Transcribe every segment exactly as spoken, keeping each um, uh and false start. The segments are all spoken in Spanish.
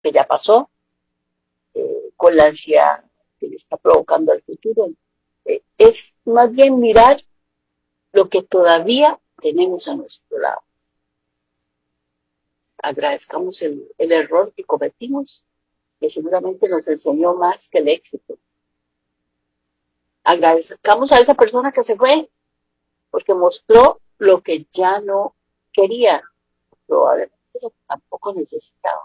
que ya pasó, eh, con la ansiedad que le está provocando al futuro. Eh, es más bien mirar lo que todavía tenemos a nuestro lado. Agradezcamos el, el error que cometimos, que seguramente nos enseñó más que el éxito. Agradezcamos a esa persona que se fue, porque mostró lo que ya no quería, probablemente tampoco necesitaba.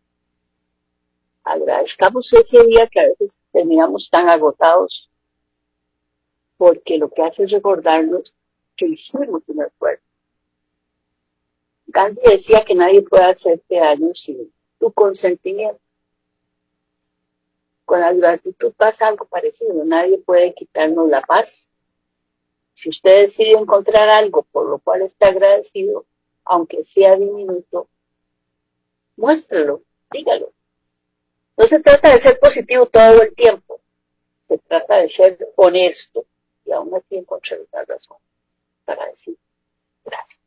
Agradezcamos ese día que a veces teníamos tan agotados, porque lo que hace es recordarnos que hicimos un esfuerzo. Gandhi decía que nadie puede hacerte daño sin tu consentimiento. Con la gratitud pasa algo parecido. Nadie puede quitarnos la paz. Si usted decide encontrar algo por lo cual está agradecido, aunque sea diminuto, muéstralo, dígalo. No se trata de ser positivo todo el tiempo. Se trata de ser honesto y aún así encontrar una razón para decir gracias.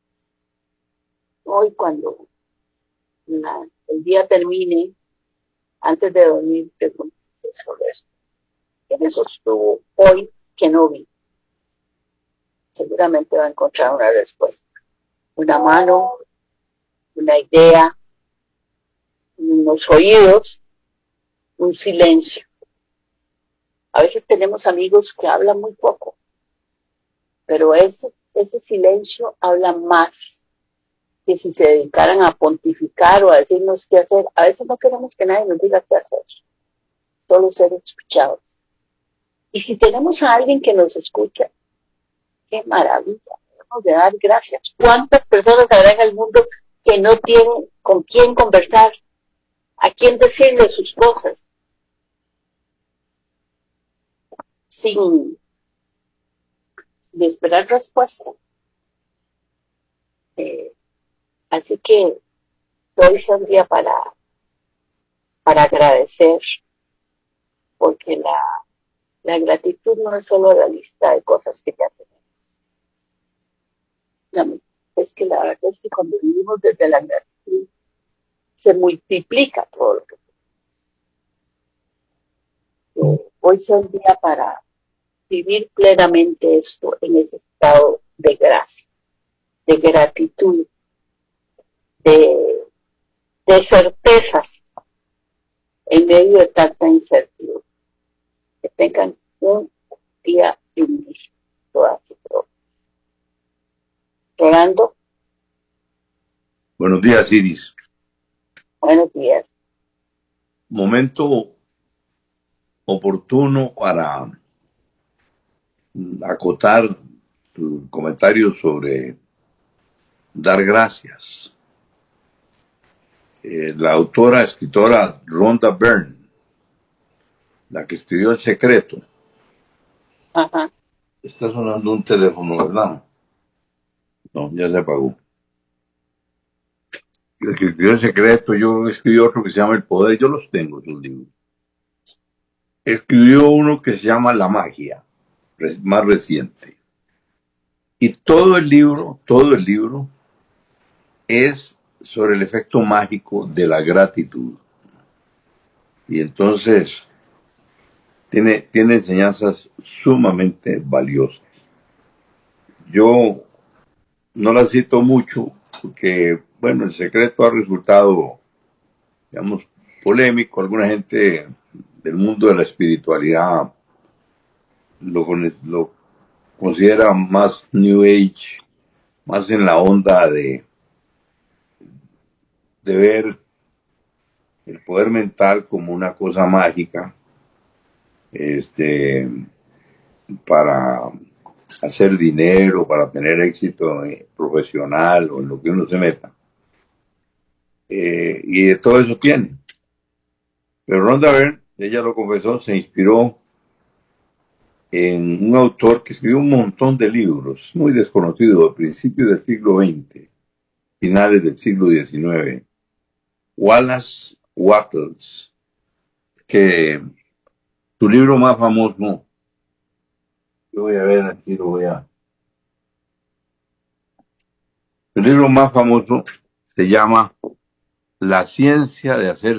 Hoy cuando la, el día termine, antes de dormir, pregúntese sobre eso. ¿Qué me sostuvo hoy que no vi? Seguramente va a encontrar una respuesta. Una mano, una idea, unos oídos, un silencio. A veces tenemos amigos que hablan muy poco, pero ese, ese silencio habla más que si se dedicaran a pontificar o a decirnos qué hacer. A veces no queremos que nadie nos diga qué hacer, solo ser escuchados. Y si tenemos a alguien que nos escucha, qué maravilla, debemos de dar gracias. ¿Cuántas personas habrá en el mundo que no tienen con quién conversar, a quién decirle sus cosas, sin de esperar respuesta? Eh, así que hoy es un día para, para agradecer, porque la, la gratitud no es solo la lista de cosas que ya tenemos. Es que la verdad es que cuando vivimos desde la gratitud, se multiplica todo lo que tenemos. Eh, hoy es un día para vivir plenamente esto en ese estado de gracia, de gratitud, de, de certezas en medio de tanta incertidumbre. Que tengan un día feliz todas y todos. Rolando. Buenos días, Iris. Buenos días. Momento oportuno para acotar tu comentario sobre dar gracias. Eh, la autora, escritora Rhonda Byrne, la que escribió El Secreto. Ajá. Está sonando un teléfono, ¿verdad? No, ya se apagó. El que escribió El Secreto, yo escribí otro que se llama El Poder, yo los tengo, esos libros. Escribió uno que se llama La Magia, más reciente. Y todo el libro, todo el libro es sobre el efecto mágico de la gratitud. Y entonces tiene, tiene enseñanzas sumamente valiosas. Yo no la cito mucho porque, bueno, El Secreto ha resultado, digamos, polémico. Alguna gente del mundo de la espiritualidad lo, lo considera más New Age, más en la onda de, de ver el poder mental como una cosa mágica, este, para hacer dinero, para tener éxito profesional o en lo que uno se meta. Eh, y de todo eso tiene. Pero Rhonda Byrne, ella lo confesó, se inspiró en un autor que escribió un montón de libros, muy desconocido, a principios del siglo veinte, finales del siglo diecinueve, Wallace Wattles, que su libro más famoso, yo voy a ver, aquí lo voy a... Su libro más famoso se llama la ciencia de hacer